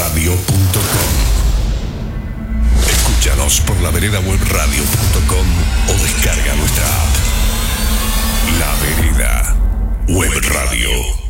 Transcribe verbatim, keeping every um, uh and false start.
radio punto com. Escúchanos por la vereda web radio punto com o descarga nuestra app. La Vereda Web Radio.